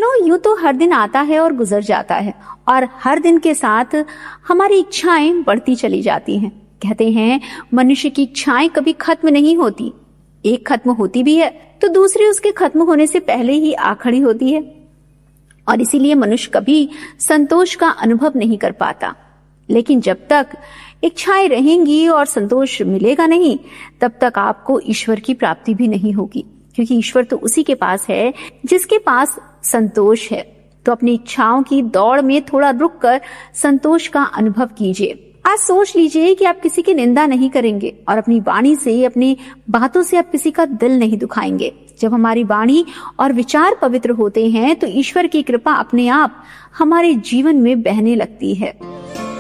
चलो यूं तो हर दिन आता है और गुजर जाता है और हर दिन के साथ हमारी इच्छाएं बढ़ती चली जाती हैं। कहते हैं मनुष्य की इच्छाएं कभी खत्म नहीं होती, एक खत्म होती भी है तो दूसरी उसके खत्म होने से पहले ही आ खड़ी होती है और इसीलिए मनुष्य कभी संतोष का अनुभव नहीं कर पाता। लेकिन जब तक इच्छाएं रहेंगी और संतोष मिलेगा नहीं, तब तक आपको ईश्वर की प्राप्ति भी नहीं होगी, क्योंकि ईश्वर तो उसी के पास है जिसके पास संतोष है। तो अपनी इच्छाओं की दौड़ में थोड़ा रुककर संतोष का अनुभव कीजिए। आज सोच लीजिए कि आप किसी की निंदा नहीं करेंगे और अपनी वाणी से, अपनी बातों से आप किसी का दिल नहीं दुखाएंगे। जब हमारी वाणी और विचार पवित्र होते हैं तो ईश्वर की कृपा अपने आप हमारे जीवन में बहने लगती है।